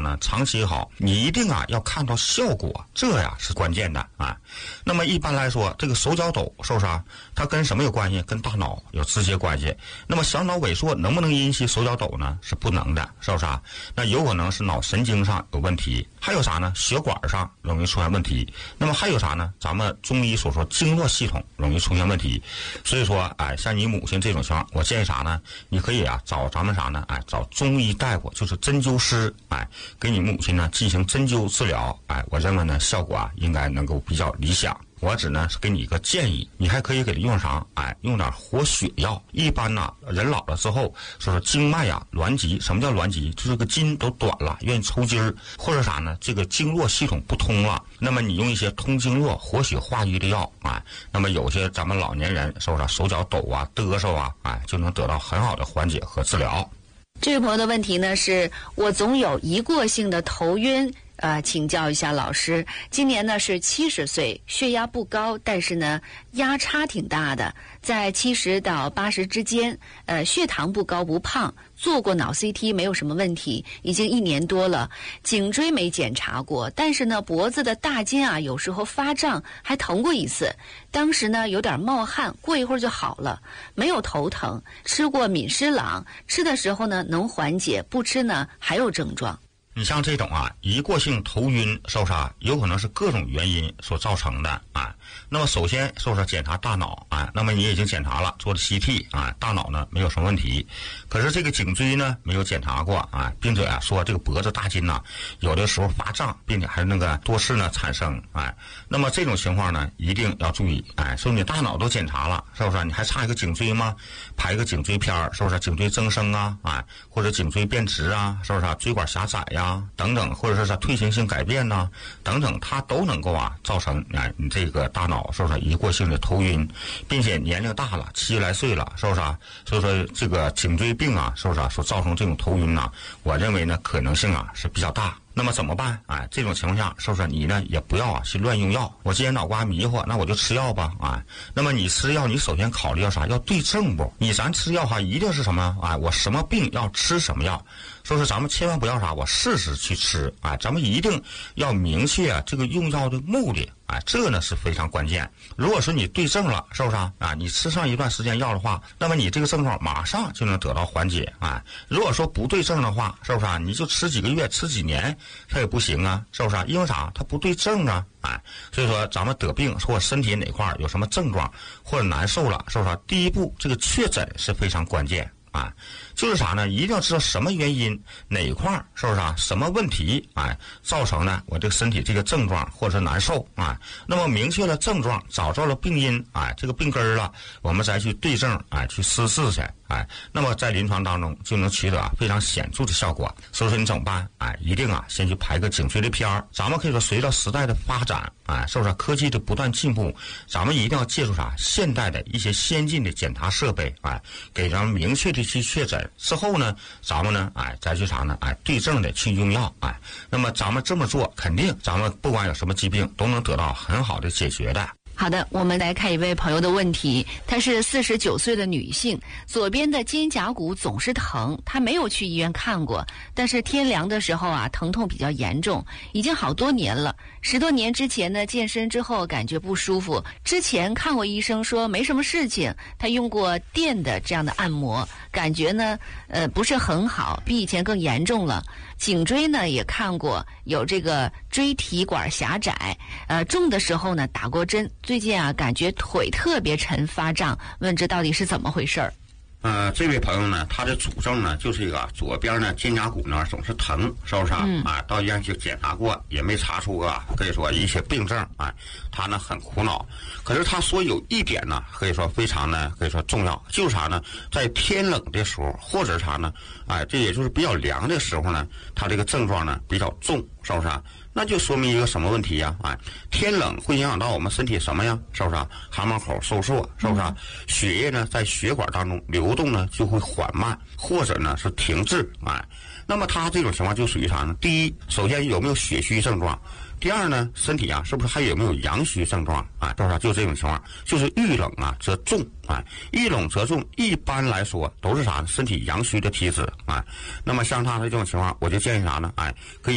呢，长期好，你一定啊要看到效果，这呀是关键的啊。那么一般来说，这个手脚抖是不是啊？它跟什么有关系？跟大脑有直接关系。那么小脑萎缩能不能引起手脚抖呢？是不能的，是不是啊？那有可能是脑神经上有问题，还有啥呢？血管上容易出现问题。那么还有啥呢？咱们中医所说经络系统容易出现问题。所以说，像你母亲这种情况，我建议啥呢？你可以啊找咱们啥呢？找中医大夫，就是针灸师，给你母亲呢进行针灸治疗，我认为呢效果啊应该能够比较理想。我只呢是给你一个建议，你还可以给他用啥？用点活血药。一般呢，人老了之后，说经脉呀挛急。什么叫挛急？就是个筋都短了，愿意抽筋儿，或者啥呢？这个经络系统不通了。那么你用一些通经络、活血化瘀的药，那么有些咱们老年人是不是手脚抖啊、嘚瑟啊，就能得到很好的缓解和治疗。 这位朋友的问题呢是，我总有一过性的头晕。请教一下老师，今年呢是70岁，血压不高，但是呢压差挺大的，在70到80之间。血糖不高不胖，做过脑 CT 没有什么问题，已经1年多了。颈椎没检查过，但是呢脖子的大筋啊有时候发胀，还疼过一次。当时呢有点冒汗，过一会儿就好了，没有头疼。吃过敏施朗，吃的时候呢能缓解，不吃呢还有症状。 你像这种一过性头晕是不是有可能是各种原因所造成的那么首先是不是检查大脑那么你已经检查了，做了 CT 大脑呢没有什么问题，可是这个颈椎呢没有检查过并且说这个脖子大筋有的时候发胀，并且还是那个多事呢产生那么这种情况呢一定要注意说你大脑都检查了，是不是你还差一个颈椎吗？拍一个颈椎片是不是颈椎增生或者颈椎变直是不是椎管狭窄等等，或者是退行性改变等等，它都能够造成你这个大脑是不是一过性的头晕，并且年龄大了70来岁了，是不是所以说这个颈椎病是不是所造成这种头晕我认为呢可能性是比较大。那么怎么办这种情况下是不是你呢也不要去乱用药？我今天脑瓜迷糊，那我就吃药吧那么你吃药，你首先考虑要啥？要对症不？咱吃药一定是什么我什么病要吃什么药，说是咱们千万不要啥我试试去吃咱们一定要明确这个用药的目的这呢是非常关键。如果说你对症了，是不是你吃上一段时间药的话，那么你这个症状马上就能得到缓解如果说不对症的话，是不是你就吃几个月吃几年它也不行是不是因为啥？它不对症所以说咱们得病或者身体哪块有什么症状或者难受了，是不是第一步这个确诊是非常关键就是啥呢？一定要知道什么原因，哪块是不是什么问题造成呢我这个身体这个症状或者是难受那么明确了症状，找着了病因这个病根了，我们再去对症去施治去那么在临床当中就能取得非常显著的效果。所以说你怎么办一定先去拍个颈椎的片咱们可以说随着时代的发展是不是科技的不断进步，咱们一定要借助啥现代的一些先进的检查设备给咱们明确的去确诊之后呢，咱们呢再去啥呢对症的去用药那么咱们这么做，肯定咱们不管有什么疾病都能得到很好的解决的。 好的，我们来看一位朋友的问题。她是49岁的女性，左边的肩胛骨总是疼，她没有去医院看过，但是天凉的时候疼痛比较严重，已经好多年了。10多年之前呢，健身之后感觉不舒服，之前看过医生说没什么事情，她用过电的这样的按摩，感觉呢不是很好，比以前更严重了。颈椎呢也看过，有这个椎体管狭窄，重的时候呢打过针，最近感觉腿特别沉发胀，问这到底是怎么回事儿？ 这位朋友呢，他的主症呢就是一个左边呢肩胛骨呢总是疼，是不是到医院去检查过，也没查出可以说一些病症他呢很苦恼。可是他说有一点呢，可以说非常呢可以说重要，就是啥呢？在天冷的时候，或者啥呢这也就是比较凉的时候呢，他这个症状呢比较重，是不是那就说明一个什么问题呀天冷会影响到我们身体什么呀？是不是汗毛口收缩，是不是血液呢在血管当中流动呢就会缓慢，或者呢是停滞那么他这种情况就属于啥呢？第一，首先有没有血虚症状？第二呢，身体是不是还有没有阳虚症状是不是就这种情况，就是遇冷则重遇冷则重，一般来说都是啥呢？身体阳虚的体质那么像他的这种情况，我就建议啥呢可以